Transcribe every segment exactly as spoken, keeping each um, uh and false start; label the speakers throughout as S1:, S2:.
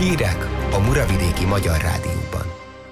S1: Hírek a Muravidéki Magyar Rádióban.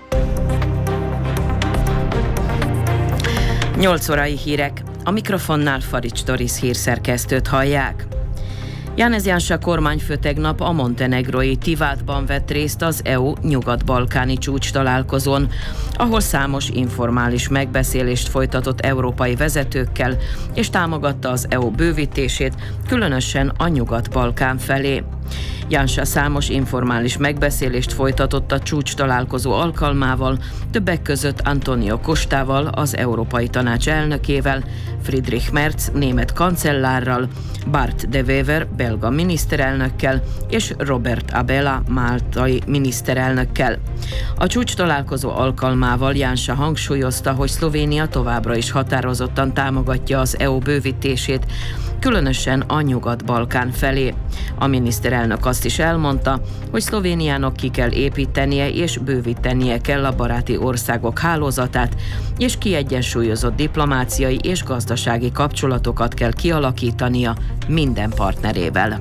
S2: nyolc órai hírek. A mikrofonnál Farics Doris hírszerkesztőt hallják. Janez Janša kormányfő tegnap a montenegrói Tivádban vett részt az é u nyugat-balkáni csúcs találkozón, ahol számos informális megbeszélést folytatott európai vezetőkkel, és támogatta az é u bővítését, különösen a Nyugat-Balkán felé. Janša számos informális megbeszélést folytatott a csúcs találkozó alkalmával, többek között Antonio Costával, az Európai Tanács elnökével, Friedrich Merz német kancellárral, Bart de Wever belga miniszterelnökkel és Robert Abela máltai miniszterelnökkel. A csúcs találkozó alkalmával Janša hangsúlyozta, hogy Szlovénia továbbra is határozottan támogatja az é u bővítését, különösen a Nyugat-Balkán felé. A miniszterelnök azt is elmondta, hogy Szlovéniának ki kell építenie és bővítenie kell a baráti országok hálózatát, és kiegyensúlyozott diplomáciai és gazdasági kapcsolatokat kell kialakítania minden partnerével.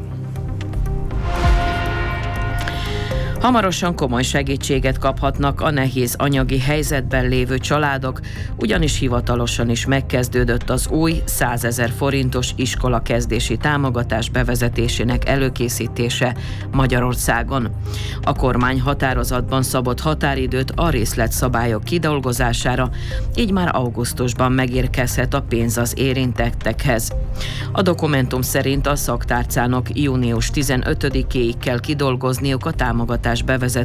S2: Hamarosan komoly segítséget kaphatnak a nehéz anyagi helyzetben lévő családok, ugyanis hivatalosan is megkezdődött az új százezer forintos iskolakezdési támogatás bevezetésének előkészítése Magyarországon. A kormány határozatban szabott határidőt a részletszabályok kidolgozására, így már augusztusban megérkezhet a pénz az érintettekhez. A dokumentum szerint a szaktárcának június tizenötödikéig kell kidolgozniuk a támogatás bevezetését